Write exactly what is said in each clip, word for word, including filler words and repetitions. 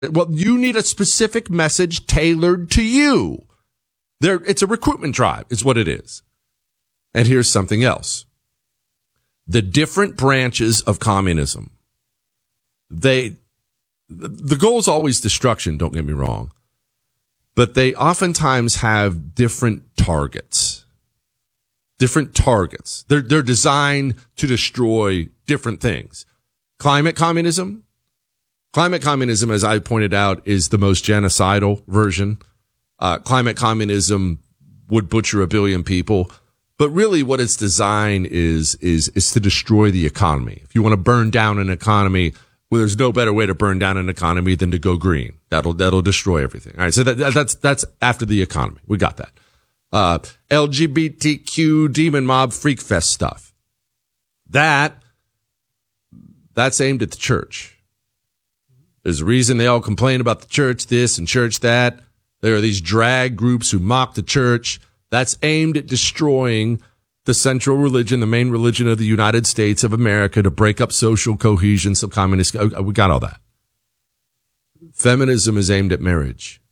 Well, you need a specific message tailored to you. There, it's a recruitment drive, is what it is. And here's something else. The different branches of communism, they, the goal is always destruction, don't get me wrong. But they oftentimes have different targets. Different targets. They're, they're designed to destroy different things. Climate communism. Climate communism, as I pointed out, is the most genocidal version. Uh, climate communism would butcher a billion people. But really what its design is, is, is to destroy the economy. If you want to burn down an economy, well, there's no better way to burn down an economy than to go green. That'll, that'll destroy everything. All right. So that, that's, that's after the economy. We got that. Uh, L G B T Q, demon mob, freak fest stuff. That, that's aimed at the church. There's a reason they all complain about the church this and church that. There are these drag groups who mock the church. That's aimed at destroying the central religion, the main religion of the United States of America, to break up social cohesion, some communist. We got all that. Feminism is aimed at marriage.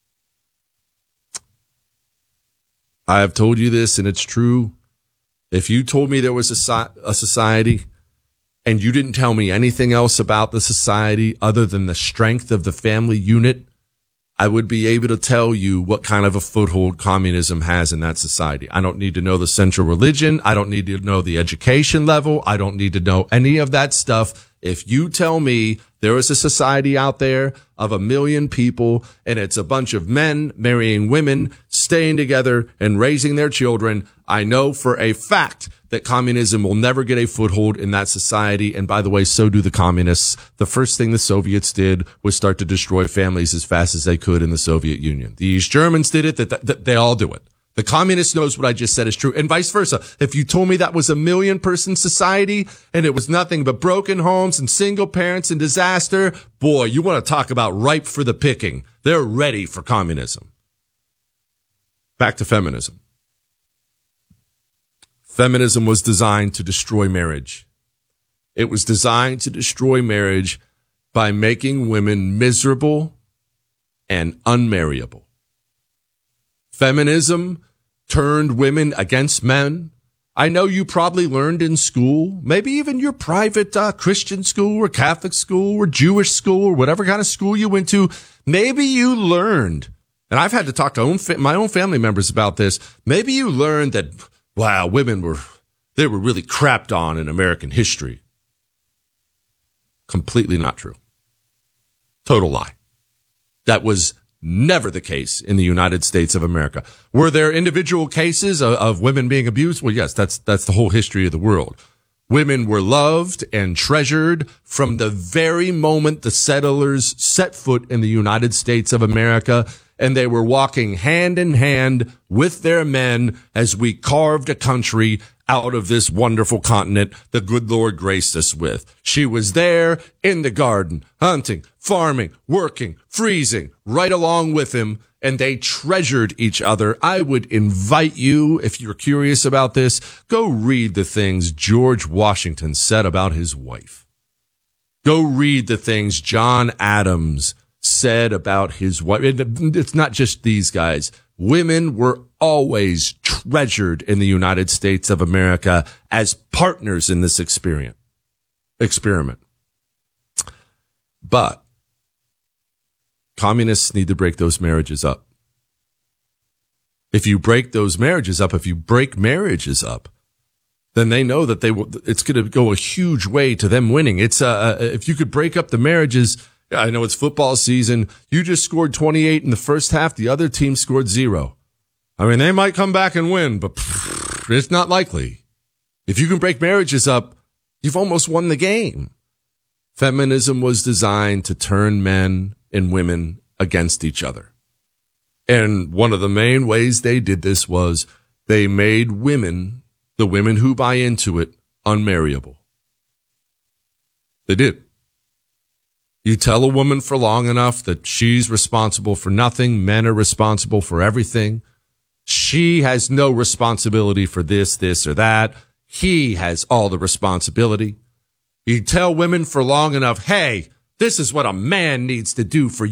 I have told you this, and it's true. If you told me there was a, a society and you didn't tell me anything else about the society other than the strength of the family unit, I would be able to tell you what kind of a foothold communism has in that society. I don't need to know the central religion. I don't need to know the education level. I don't need to know any of that stuff. If you tell me there is a society out there of a million people and it's a bunch of men marrying women, staying together and raising their children, I know for a fact that communism will never get a foothold in that society. And by the way, so do the communists. The first thing the Soviets did was start to destroy families as fast as they could in the Soviet Union. The East Germans did it. That, that they all do it. The communist knows what I just said is true, and vice versa. If you told me that was a million person society and it was nothing but broken homes and single parents and disaster, boy, you want to talk about ripe for the picking. They're ready for communism. Back to feminism. Feminism was designed to destroy marriage. It was designed to destroy marriage by making women miserable and unmarriable. Feminism turned women against men. I know you probably learned in school, maybe even your private uh, Christian school or Catholic school or Jewish school or whatever kind of school you went to. Maybe you learned, and I've had to talk to own fa- my own family members about this. Maybe you learned that, wow, women were, they were really crapped on in American history. Completely not true. Total lie. That was never the case in the United States of America. Were there individual cases of, of women being abused? Well, yes, that's, that's the whole history of the world. Women were loved and treasured from the very moment the settlers set foot in the United States of America, and they were walking hand in hand with their men as we carved a country out of this wonderful continent the good Lord graced us with. She was there in the garden, hunting, farming, working, freezing, right along with him, and they treasured each other. I would invite you, if you're curious about this, go read the things George Washington said about his wife. Go read the things John Adams said about his wife. It's not just these guys. Women were always treasured in the United States of America as partners in this experiment. Experiment. But communists need to break those marriages up. If you break those marriages up, if you break marriages up, then they know that they will, it's going to go a huge way to them winning. It's uh, if you could break up the marriages. Yeah, I know it's football season. You just scored twenty-eight in the first half. The other team scored zero. I mean, they might come back and win, but pff, it's not likely. If you can break marriages up, you've almost won the game. Feminism was designed to turn men and women against each other. And one of the main ways they did this was they made women, the women who buy into it, unmarriable. They did. You tell a woman for long enough that she's responsible for nothing, men are responsible for everything. She has no responsibility for this, this, or that. He has all the responsibility. You tell women for long enough, hey, This is what a man needs to do for